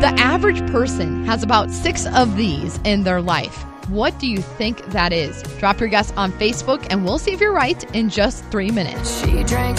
The average person has about 6 of these in their life. What do you think that is? Drop your guess on Facebook, and we'll see if you're right in just 3 minutes. She drank